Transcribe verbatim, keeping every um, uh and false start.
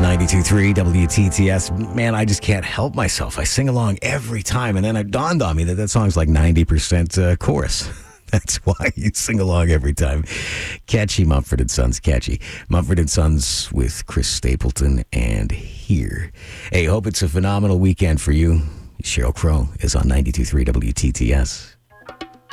ninety-two point three W T T S. Man, I just can't help myself. I sing along every time, and then it dawned on me that that song's like ninety percent uh, chorus. That's why you sing along every time. Catchy Mumford and Sons, catchy. Mumford and Sons with Chris Stapleton and Here. Hey, hope it's a phenomenal weekend for you. Sheryl Crow is on ninety-two point three W T T S.